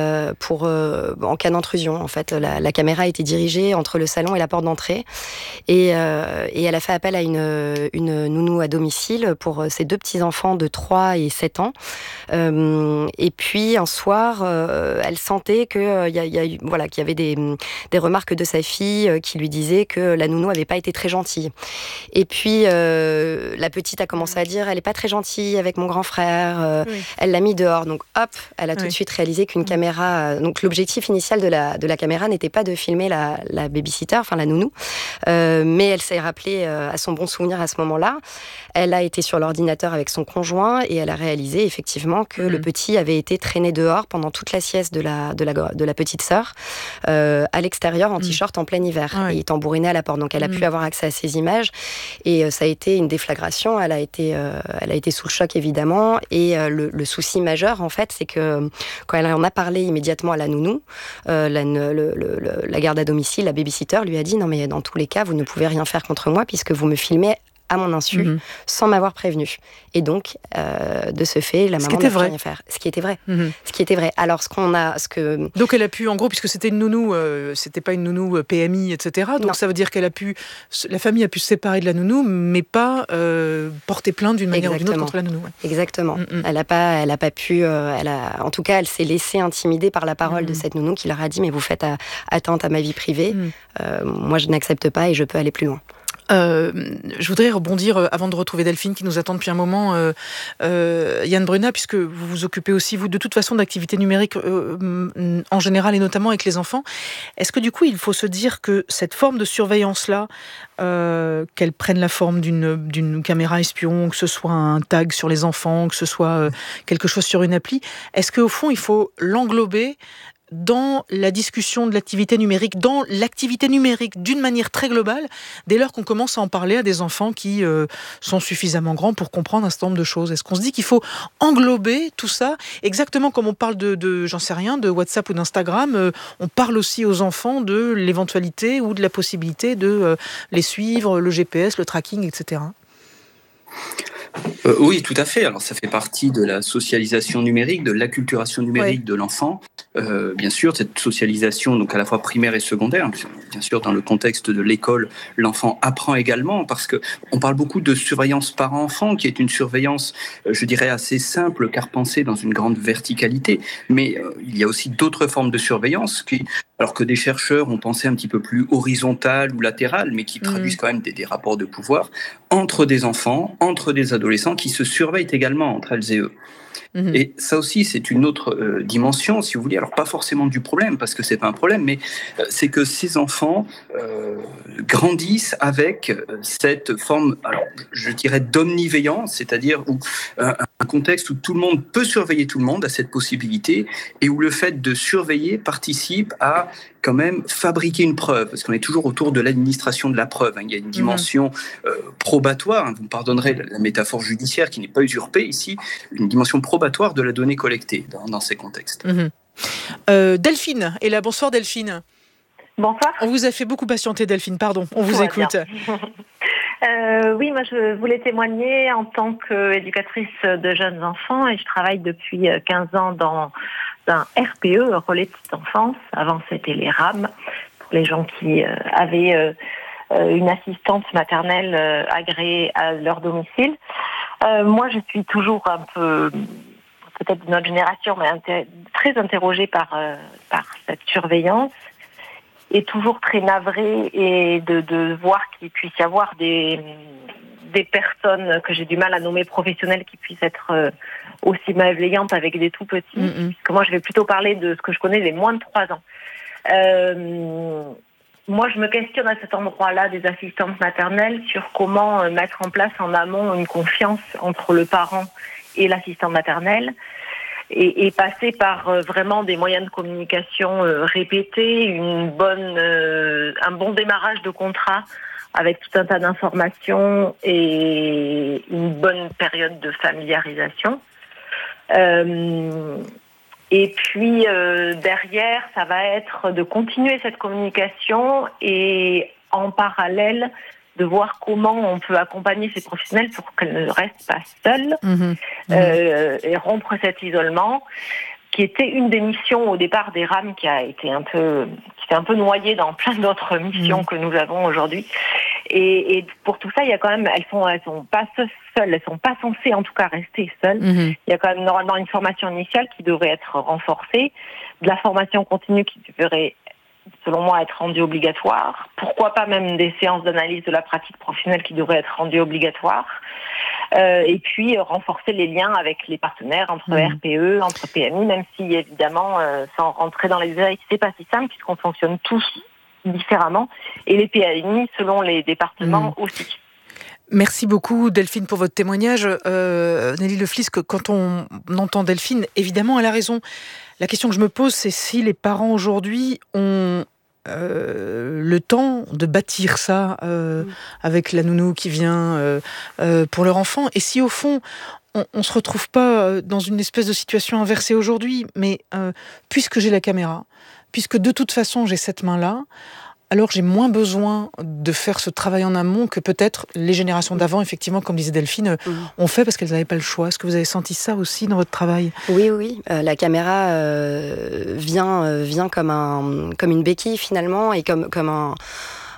en cas d'intrusion. En fait, la caméra a été dirigée entre le salon et la porte d'entrée et elle a fait appel à une nounou à domicile pour ses 2 petits-enfants de 3 et 7 ans. Et puis, un soir, elle sentait qu'il y avait des remarques de sa fille qui lui disaient que la nounou n'avait pas été très gentille. Et puis, la petite a commencé à dire « elle n'est pas très gentille avec mon grand frère Elle l'a mis dehors. Donc, hop, elle a tout de suite réalisé qu'une caméra... donc, l'objectif initial de la caméra n'était pas de filmer la babysitter, enfin la nounou, mais elle s'est rappelée à son bon souvenir à ce moment-là. Elle a été sur l'ordinateur avec son conjoint et elle a réalisé effectivement que le petit avait été traîné dehors pendant toute la sieste de la petite sœur à l'extérieur en t-shirt en plein hiver et tambouriné à la porte. Donc elle a pu avoir accès à ces images et ça a été une déflagration. Elle a été sous le choc évidemment et le souci majeur en fait c'est que quand elle en a parlé immédiatement à la nounou, la garde à domicile, la babysitter lui a dit non mais dans tous les cas vous ne pouvez rien faire contre moi puisque vous me filmez à mon insu, sans m'avoir prévenu. Et donc, de ce fait, la maman n'a pu rien faire. Ce qui était vrai. Ce qui était vrai. Alors, Donc, elle a pu, en gros, puisque c'était une nounou, c'était pas une nounou PMI, etc. Donc, ça veut dire la famille a pu se séparer de la nounou, mais pas porter plainte d'une manière ou d'une autre contre la nounou. Ouais. Exactement. Elle a pas pu. En tout cas, elle s'est laissée intimider par la parole de cette nounou qui leur a dit mais vous faites atteinte à ma vie privée. Moi, je n'accepte pas et je peux aller plus loin. Je voudrais rebondir avant de retrouver Delphine qui nous attend depuis un moment. Yann Brunat, puisque vous vous occupez aussi, vous, de toute façon, d'activités numériques en général et notamment avec les enfants. Est-ce que du coup, il faut se dire que cette forme de surveillance-là, qu'elle prenne la forme d'une caméra espion, que ce soit un tag sur les enfants, que ce soit quelque chose sur une appli, est-ce qu'au fond, il faut l'englober dans la discussion de l'activité numérique, dans l'activité numérique d'une manière très globale, dès lors qu'on commence à en parler à des enfants qui sont suffisamment grands pour comprendre un certain nombre de choses? Est-ce qu'on se dit qu'il faut englober tout ça, exactement comme on parle j'en sais rien, de WhatsApp ou d'Instagram, on parle aussi aux enfants de l'éventualité ou de la possibilité de les suivre, le GPS, le tracking, etc. Oui, tout à fait. Alors, ça fait partie de la socialisation numérique, de l'acculturation numérique de l'enfant. Bien sûr, cette socialisation, donc à la fois primaire et secondaire, bien sûr, dans le contexte de l'école, l'enfant apprend également, parce que on parle beaucoup de surveillance par enfant, qui est une surveillance, je dirais, assez simple, car pensée dans une grande verticalité. Mais il y a aussi d'autres formes de surveillance alors que des chercheurs ont pensé un petit peu plus horizontales ou latérales, mais qui traduisent quand même des rapports de pouvoir entre des enfants, entre des adolescents qui se surveillent également entre elles et eux. Et ça aussi, c'est une autre dimension, si vous voulez. Alors, pas forcément du problème, parce que c'est pas un problème, mais c'est que ces enfants grandissent avec cette forme, alors, je dirais, d'omniveillance, c'est-à-dire un contexte où tout le monde peut surveiller tout le monde, à cette possibilité, et où le fait de surveiller participe à quand même fabriquer une preuve, parce qu'on est toujours autour de l'administration de la preuve. Il y a une dimension probatoire, vous me pardonnerez la métaphore judiciaire qui n'est pas usurpée ici, une dimension probatoire de la donnée collectée dans ces contextes. Delphine est là. Bonsoir Delphine. Bonsoir. On vous a fait beaucoup patienter Delphine, pardon, on vous écoute. Oui, moi je voulais témoigner en tant qu'éducatrice de jeunes enfants et je travaille depuis 15 ans dans un RPE, relais de petite enfance. Avant c'était les RAM, pour les gens qui avaient une assistante maternelle agréée à leur domicile. Moi je suis toujours un peu, peut-être de notre génération, mais très interrogée par cette surveillance. Et toujours très navrée et de voir qu'il puisse y avoir des personnes que j'ai du mal à nommer professionnelles qui puissent être aussi malveillantes avec des tout petits. Parce que moi, je vais plutôt parler de ce que je connais, les moins de 3 ans. Moi, je me questionne à cet endroit-là des assistantes maternelles sur comment mettre en place en amont une confiance entre le parent et l'assistante maternelle. Et passer par vraiment des moyens de communication répétés, un bon démarrage de contrat avec tout un tas d'informations et une bonne période de familiarisation. Et puis derrière, ça va être de continuer cette communication et en parallèle de voir comment on peut accompagner ces professionnels pour qu'elles ne restent pas seules et rompre cet isolement qui était une des missions au départ des RAM qui était un peu noyée dans plein d'autres missions que nous avons aujourd'hui. Et pour tout ça, il y a quand même, elles sont pas seules, elles sont pas censées en tout cas rester seules. Il y a quand même normalement une formation initiale qui devrait être renforcée, de la formation continue qui devrait, selon moi, être rendue obligatoire. Pourquoi pas même des séances d'analyse de la pratique professionnelle qui devraient être rendues obligatoires. Et puis renforcer les liens avec les partenaires entre RPE, entre PMI, même si évidemment, sans rentrer dans les détails, c'est pas si simple puisqu'on fonctionne tous différemment. Et les PMI, selon les départements aussi. Merci beaucoup Delphine pour votre témoignage. Nelly Le Flisk, quand on entend Delphine, évidemment elle a raison. La question que je me pose, c'est si les parents aujourd'hui ont le temps de bâtir ça avec la nounou qui vient pour leur enfant, et si au fond on se retrouve pas dans une espèce de situation inversée aujourd'hui, mais puisque j'ai la caméra, puisque de toute façon j'ai cette main-là, alors j'ai moins besoin de faire ce travail en amont que peut-être les générations d'avant, effectivement, comme disait Delphine, ont fait parce qu'elles n'avaient pas le choix. Est-ce que vous avez senti ça aussi dans votre travail ? Oui. La caméra vient comme une béquille finalement et comme un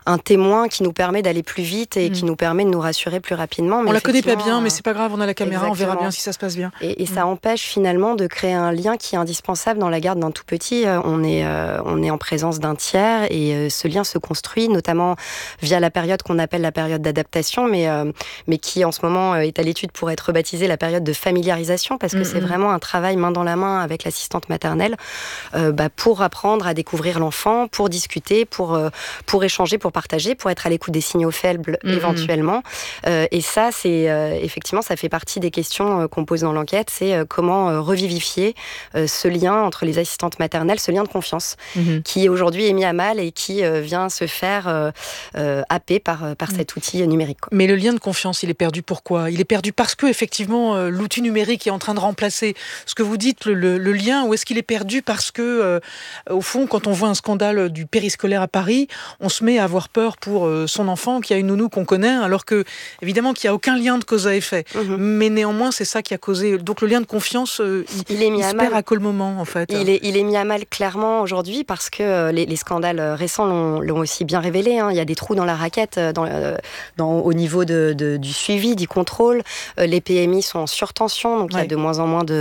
un témoin qui nous permet d'aller plus vite et qui nous permet de nous rassurer plus rapidement. Mais on la connaît pas bien, mais c'est pas grave, on a la caméra, on verra bien si ça se passe bien. Et ça empêche finalement de créer un lien qui est indispensable dans la garde d'un tout petit. On est en présence d'un tiers et ce lien se construit notamment via la période qu'on appelle la période d'adaptation, mais qui en ce moment est à l'étude pour être rebaptisée la période de familiarisation, parce que c'est vraiment un travail main dans la main avec l'assistante maternelle pour apprendre à découvrir l'enfant, pour discuter, pour échanger, pour partager, pour être à l'écoute des signaux faibles éventuellement. Et ça, c'est effectivement, ça fait partie des questions qu'on pose dans l'enquête, c'est comment revivifier ce lien entre les assistantes maternelles, ce lien de confiance qui aujourd'hui est mis à mal et qui vient se faire happer par cet outil numérique. Mais le lien de confiance, il est perdu pourquoi ? Il est perdu parce que effectivement l'outil numérique est en train de remplacer ce que vous dites, le lien, ou est-ce qu'il est perdu parce que au fond, quand on voit un scandale du périscolaire à Paris, on se met à avoir peur pour son enfant qui a une nounou qu'on connaît, alors que évidemment qu'il n'y a aucun lien de cause à effet. Mais néanmoins, c'est ça qui a causé. Donc le lien de confiance, il se perd à quel moment en fait ? Il est mis à mal clairement aujourd'hui parce que les scandales récents l'ont aussi bien révélé. Il y a des trous dans la raquette au niveau du suivi, du contrôle. Les PMI sont en surtension, donc il y a de moins en moins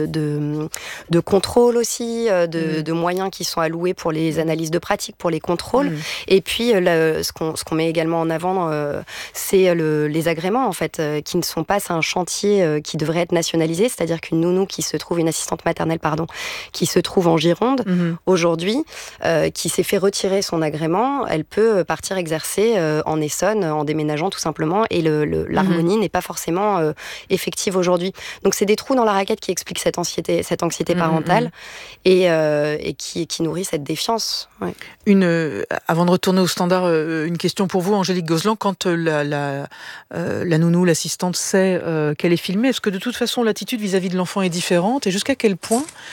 de contrôle aussi, de moyens qui sont alloués pour les analyses de pratique, pour les contrôles. Et puis ce qu'on met également en avant, c'est les agréments en fait, qui ne sont pas, c'est un chantier qui devrait être nationalisé, c'est-à-dire qu'une nounou une assistante maternelle qui se trouve en Gironde aujourd'hui, qui s'est fait retirer son agrément, elle peut partir exercer en Essonne en déménageant tout simplement, et l'harmonie n'est pas forcément effective aujourd'hui. Donc c'est des trous dans la raquette qui expliquent cette anxiété parentale et qui nourrit cette défiance. Ouais. Avant de retourner au standard, une question pour vous, Angélique Gozlan. Quand la nounou, l'assistante sait qu'elle est filmée, est-ce que de toute façon l'attitude vis-à-vis de l'enfant est différente, et jusqu'à quel point